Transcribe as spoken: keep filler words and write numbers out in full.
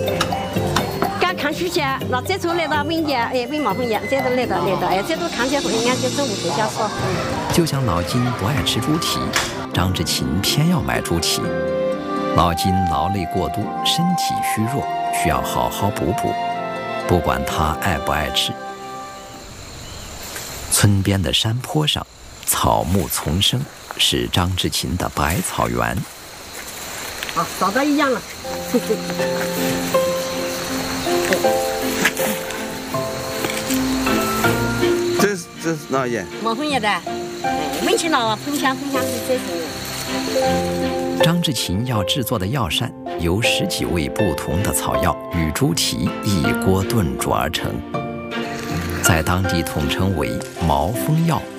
刚看书去，那这次来到文件，哎，文毛红叶，这都来到来到，哎，这都看起来应该就是五十家说。 就像老金不爱吃猪蹄，张志勤偏要买猪蹄。老金劳累过度，身体虚弱，需要好好补补。不管他爱不爱吃。村边的山坡上，草木丛生，是张志勤的百草园。 啊，找到一样了。 这是这是哪叶？ 毛红叶的，哎，闻起来喷香喷香是这种。 张志勤要制作的药膳由十几味不同的草药与猪蹄一锅炖煮而成，在当地统称为毛风药